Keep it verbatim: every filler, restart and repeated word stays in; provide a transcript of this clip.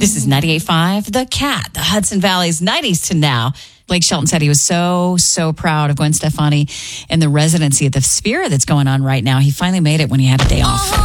This is ninety-eight point five The Cat, the Hudson Valley's nineties to now. Blake Shelton said he was so, so proud of Gwen Stefani and the residency at the Sphere that's going on right now. He finally made it when he had a day off.